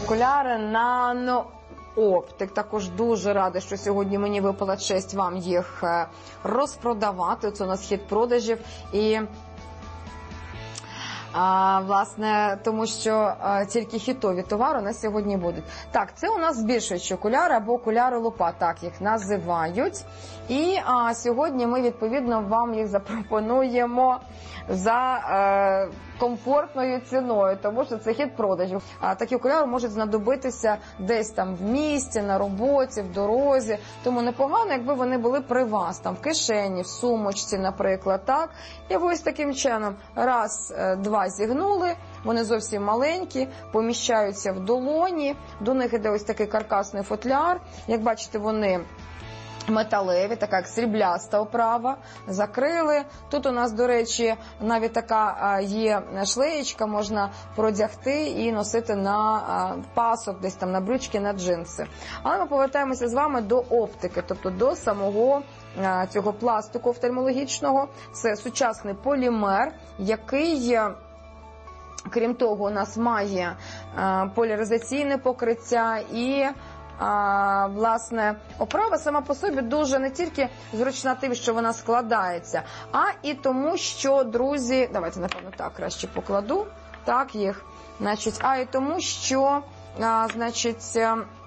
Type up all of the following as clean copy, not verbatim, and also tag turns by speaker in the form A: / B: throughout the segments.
A: Окуляри Nano Optic. Також дуже рада, що сьогодні мені випала честь вам їх розпродавати. Це у нас хід продажів. І власне, тому що тільки хітові товари у нас сьогодні будуть. Так, це у нас збільшуючі окуляри або окуляри-лупа, так їх називають. І сьогодні ми, відповідно, вам їх запропонуємо за комфортною ціною, тому що це хід продажів. Такі окуляри можуть знадобитися десь там в місті, на роботі, в дорозі. Тому непогано, якби вони були при вас, там в кишені, в сумочці, наприклад, так. І ви ось таким чином раз, два зігнули, вони зовсім маленькі, поміщаються в долоні, до них іде ось такий каркасний футляр. Як бачите, вони металеві, така як срібляста оправа, закрили. Тут у нас, до речі, навіть така є шлеєчка, можна продягти і носити на пасок, десь там на брючки, на джинси. Але ми повертаємося з вами до оптики, тобто до самого цього пластику офтальмологічного. Це сучасний полімер, який, крім того, у нас має поляризаційне покриття і власне, оправа сама по собі дуже не тільки зручна тим, що вона складається, а і тому, що, друзі, давайте, напевно, так краще покладу, так їх, значить, а і тому, що, значить,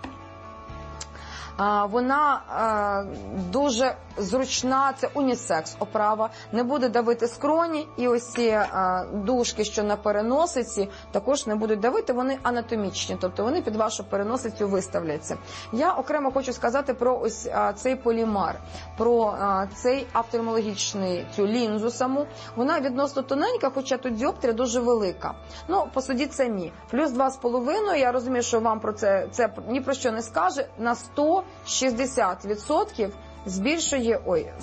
A: вона дуже зручна, це унісекс оправа, не буде давити скроні, і ось ці дужки, що на переносиці, також не будуть давити, вони анатомічні, тобто вони під вашу переносицю виставляться. Я окремо хочу сказати про ось цей полімер, про цей офтальмологічний, цю лінзу саму. Вона відносно тоненька, хоча тут діоптрія дуже велика. Ну, посудіть самі. Плюс 2,5, я розумію, що вам про це ні про що не скаже, на 160% збільшує,